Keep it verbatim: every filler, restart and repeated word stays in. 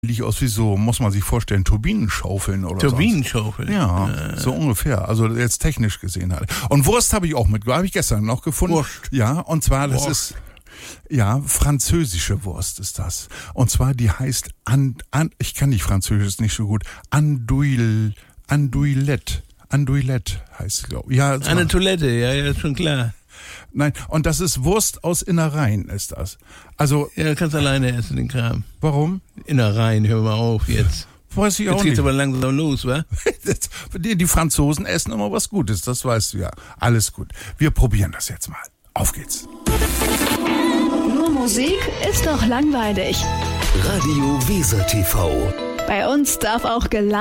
Sieht aus wie so, muss man sich vorstellen, Turbinenschaufeln oder so. Turbinenschaufeln? Ja, äh. so ungefähr. Also jetzt technisch gesehen halt. Und Wurst habe ich auch mit, habe ich gestern noch gefunden. Wurst. Ja, und zwar, das Wurst. ist, ja, französische Wurst ist das. Und zwar, die heißt, an, an, ich kann nicht Französisch, ist nicht so gut, Andouille, Andouillette. Andouillette heißt es, glaube ich. Ja, so. Eine Toilette, ja, ja, schon klar. Nein, und das ist Wurst aus Innereien, ist das. Also. Ja, du kannst alleine essen, den Kram. Warum? Innereien, hör mal auf jetzt. Weiß ich auch jetzt nicht. geht's aber langsam los, wa? die, die Franzosen essen immer was Gutes, das weißt du ja. Alles gut. Wir probieren das jetzt mal. Auf geht's. Nur Musik ist doch langweilig. Radio Weser T V. Bei uns darf auch gelacht